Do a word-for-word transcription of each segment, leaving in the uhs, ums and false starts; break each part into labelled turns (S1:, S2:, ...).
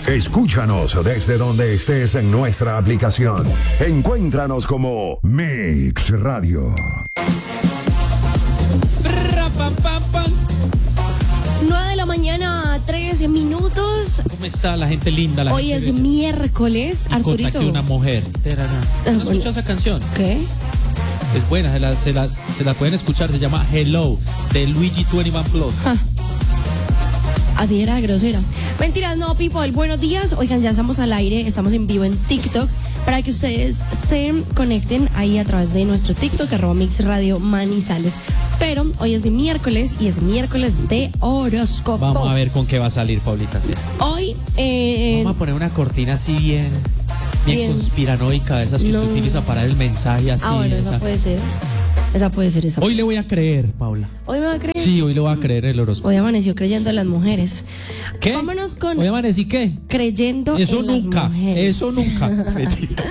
S1: Escúchanos desde donde estés en nuestra aplicación. Encuéntranos como Mix Radio.
S2: nueve de la mañana, trece minutos.
S3: ¿Cómo está la gente linda? La
S2: Hoy
S3: gente
S2: es miércoles,
S3: y
S2: Arturito.
S3: contacté una mujer. ¿No has escuchado esa canción?
S2: ¿Qué?
S3: Es buena, se la, se, las, se la pueden escuchar. Se llama Hello, de Luigi veintiuno Plus.
S2: Ja. Así era de grosera. Mentiras, no, people, buenos días. Oigan, ya estamos al aire, estamos en vivo en TikTok para que ustedes se conecten ahí a través de nuestro TikTok, arroba Mix Radio Manizales. Pero hoy es miércoles y es miércoles de horóscopo.
S3: Vamos a ver con qué va a salir, Paulita. ¿Sí?
S2: Hoy, eh,
S3: vamos a poner una cortina así bien, bien, bien. conspiranoica, esas que no. usted utiliza para el mensaje así.
S2: Ah, bueno, esa, esa puede ser. Esa puede ser esa.
S3: Hoy le voy a creer, Paula.
S2: ¿Hoy me va a creer?
S3: Sí, hoy le voy a creer el horóscopo.
S2: Hoy amaneció creyendo en las mujeres.
S3: ¿Qué?
S2: Vámonos con...
S3: ¿Hoy amanecí qué?
S2: Creyendo
S3: eso
S2: en
S3: nunca,
S2: las mujeres.
S3: Eso nunca, eso nunca.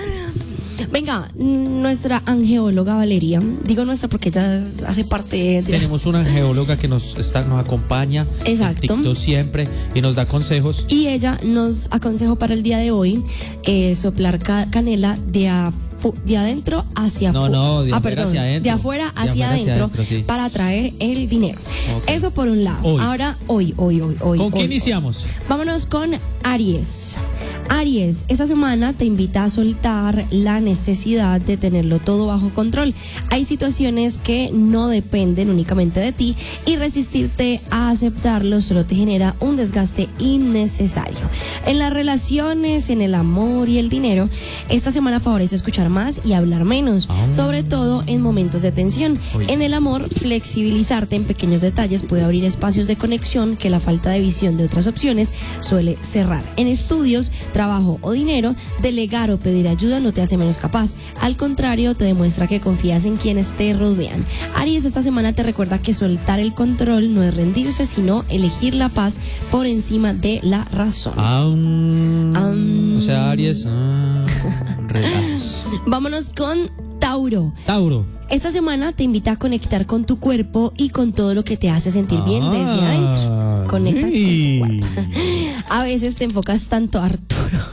S2: Venga, nuestra angeóloga Valeria, digo nuestra porque ella hace parte de...
S3: Tenemos
S2: las...
S3: una angeóloga que nos, está, nos acompaña.
S2: Exacto.
S3: En TikTok siempre y nos da consejos.
S2: Y ella nos aconsejó para el día de hoy eh, soplar ca canela de a de adentro hacia afuera.
S3: No, no, de
S2: ah,
S3: afuera
S2: perdón,
S3: hacia adentro.
S2: De afuera hacia,
S3: de afuera
S2: adentro,
S3: hacia adentro sí.
S2: Para atraer el dinero.
S3: Okay.
S2: Eso por un lado.
S3: Hoy.
S2: Ahora, hoy, hoy, hoy, hoy.
S3: ¿Con qué
S2: hoy,
S3: iniciamos?
S2: Hoy. Vámonos con Aries. Aries, esta semana te invita a soltar la necesidad de tenerlo todo bajo control. Hay situaciones que no dependen únicamente de ti y resistirte a aceptarlo solo te genera un desgaste innecesario. En las relaciones, en el amor y el dinero, esta semana favorece escuchar más y hablar menos, oh. sobre todo en momentos de tensión. Uy. En el amor, flexibilizarte en pequeños detalles puede abrir espacios de conexión que la falta de visión de otras opciones suele cerrar. En estudios, trabajo o dinero, delegar o pedir ayuda no te hace menos capaz. Al contrario, te demuestra que confías en quienes te rodean. Aries, esta semana te recuerda que soltar el control no es rendirse, sino elegir la paz por encima de la razón.
S3: Um, um, o sea, Aries, uh, relax.
S2: Vámonos con Tauro.
S3: Tauro.
S2: Esta semana te invita a conectar con tu cuerpo y con todo lo que te hace sentir bien ah, desde adentro. Conecta sí. con tu cuerpo. A veces te enfocas tanto, Arturo.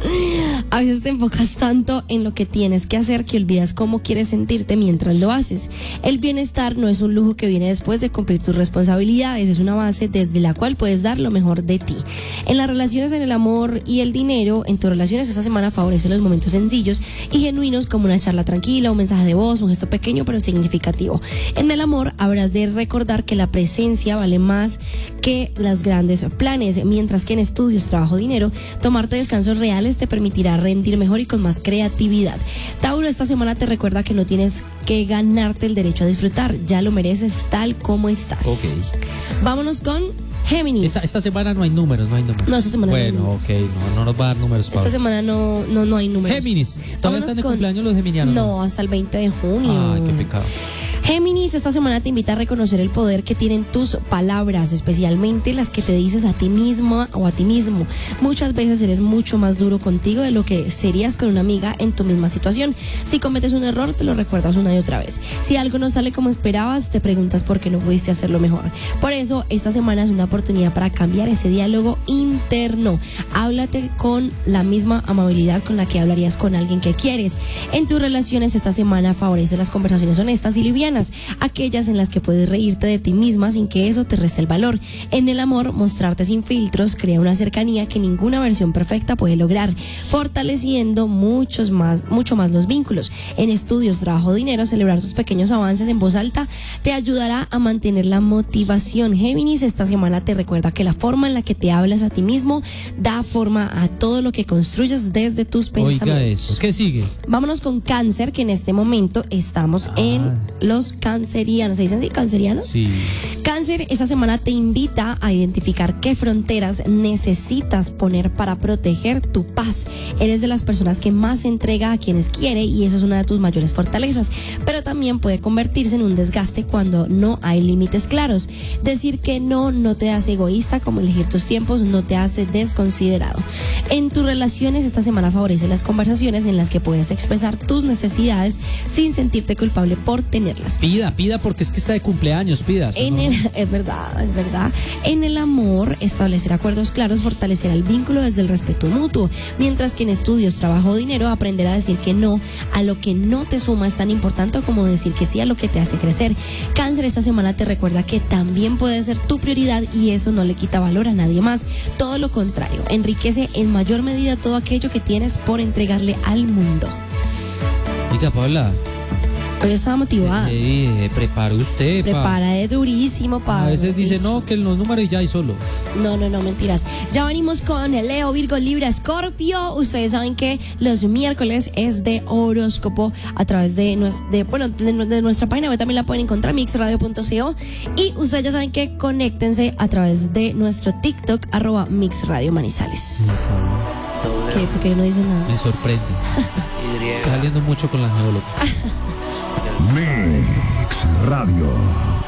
S2: A veces te enfocas tanto en lo que tienes que hacer que olvidas cómo quieres sentirte mientras lo haces. El bienestar no es un lujo que viene después de cumplir tus responsabilidades, es una base desde la cual puedes dar lo mejor de ti. En las relaciones, en el amor y el dinero, en tus relaciones esta semana favorece los momentos sencillos y genuinos como una charla tranquila, un mensaje de voz, un gesto pequeño pero significativo. En el amor habrás de recordar que la presencia vale más que los grandes planes, mientras que en estudios, trabajo, dinero, tomarte descansos reales te permitirá rendir mejor y con más creatividad. Tauro, esta semana te recuerda que no tienes que ganarte el derecho a disfrutar, ya lo mereces tal como estás.
S3: Okay.
S2: Vámonos con Géminis.
S3: Esta, esta semana no hay números, no hay números.
S2: No, esta semana
S3: bueno,
S2: no hay
S3: números. Bueno, ok, no, no nos va a dar números, Pablo.
S2: Esta semana no, no, no hay números.
S3: Géminis, ¿todavía Vámonos están de con... cumpleaños los geminianos?
S2: No, no, hasta el veinte de junio.
S3: Ay, qué pecado.
S2: Géminis, esta semana te invita a reconocer el poder que tienen tus palabras, especialmente las que te dices a ti misma o a ti mismo. Muchas veces eres mucho más duro contigo de lo que serías con una amiga en tu misma situación. Si cometes un error, te lo recuerdas una y otra vez. Si algo no sale como esperabas, te preguntas por qué no pudiste hacerlo mejor. Por eso, esta semana es una oportunidad para cambiar ese diálogo interno. Háblate con la misma amabilidad con la que hablarías con alguien que quieres. En tus relaciones, esta semana favorece las conversaciones honestas y livianas, aquellas en las que puedes reírte de ti misma sin que eso te reste el valor. En el amor, mostrarte sin filtros crea una cercanía que ninguna versión perfecta puede lograr, fortaleciendo muchos más, mucho más los vínculos. En estudios, trabajo, dinero, celebrar tus pequeños avances en voz alta te ayudará a mantener la motivación. Géminis, esta semana te recuerda que la forma en la que te hablas a ti mismo da forma a todo lo que construyes desde tus pensamientos.
S3: Oiga eso, ¿qué sigue?
S2: Vámonos con Cáncer, que en este momento estamos ah. en los cancerianos. ¿Se dicen así? ¿Cancerianos?
S3: Sí.
S2: Cáncer, esta semana te invita a identificar qué fronteras necesitas poner para proteger tu paz. Eres de las personas que más se entrega a quienes quiere y eso es una de tus mayores fortalezas, pero también puede convertirse en un desgaste cuando no hay límites claros. Decir que no no te hace egoísta, como elegir tus tiempos no te hace desconsiderado. En tus relaciones, esta semana favorece las conversaciones en las que puedes expresar tus necesidades sin sentirte culpable por tenerlas.
S3: Pida, pida porque es que está de cumpleaños, pida.
S2: En el, Es verdad, es verdad. En el amor, establecer acuerdos claros fortalecerá el vínculo desde el respeto mutuo, mientras que en estudios, trabajo o dinero, aprender a decir que no a lo que no te suma es tan importante como decir que sí a lo que te hace crecer. Cáncer, esta semana te recuerda que también puede ser tu prioridad y eso no le quita valor a nadie más. Todo lo contrario, enriquece en mayor medida todo aquello que tienes por entregarle al mundo.
S3: Oiga, Paula.
S2: Hoy estaba motivada.
S3: Sí, eh, prepara usted, pa.
S2: Prepara de durísimo, Pablo.
S3: A veces dice no, que los números y ya y solo.
S2: No, no, no, mentiras. Ya venimos con Leo, Virgo, Libra, Escorpio. Ustedes saben que los miércoles es de horóscopo a través de, de, bueno, de, de nuestra página web. También la pueden encontrar, mix radio punto co. Y ustedes ya saben que conéctense a través de nuestro TikTok, arroba Mix Radio Manizales. ¿Qué? ¿Por qué no dicen nada?
S3: Me sorprende. Está saliendo mucho con la geóloga.
S1: Mix Radio.